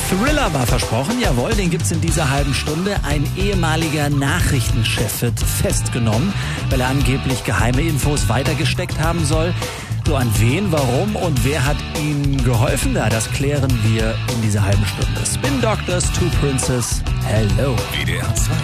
Thriller war versprochen, jawohl, den gibt's in dieser halben Stunde. Ein ehemaliger Nachrichtenchef wird festgenommen, weil er angeblich geheime Infos weitergesteckt haben soll. So, an wen, warum und wer hat ihm geholfen da? Das klären wir in dieser halben Stunde. Spin Doctors, Two Princes, hello. WDR 2.